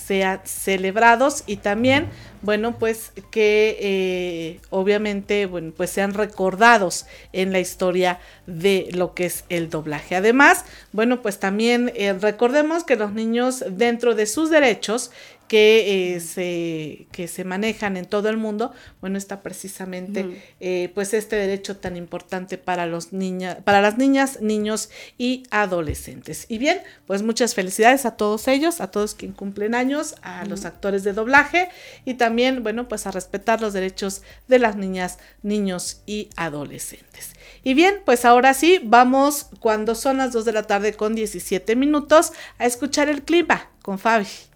sean celebrados y también, bueno, pues que obviamente, bueno, pues sean recordados en la historia de lo que es el doblaje. Además, bueno, pues también recordemos que los niños, dentro de sus derechos que se manejan en todo el mundo, bueno, está precisamente pues este derecho tan importante para las niñas, niños y adolescentes. Y bien, pues muchas felicidades a todos ellos, a todos quienes cumplen años, a los actores de doblaje y también, bueno, pues a respetar los derechos de las niñas, niños y adolescentes. Y bien, pues ahora sí, vamos, cuando son las 2 de la tarde con 17 minutos, a escuchar el clima con Fabi.